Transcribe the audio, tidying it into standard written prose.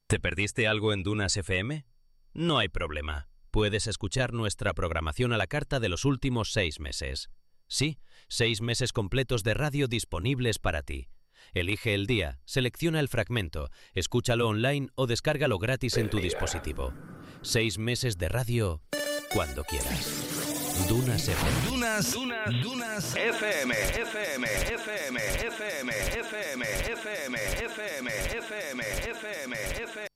¿Te perdiste algo en Dunas FM? No hay problema. Puedes escuchar nuestra programación a la carta de los últimos 6 meses. Sí, 6 meses completos de radio disponibles para ti. Elige el día, selecciona el fragmento, escúchalo online o descárgalo gratis en tu dispositivo. 6 meses de radio cuando quieras. Dunas FM. Dunas FM. FM.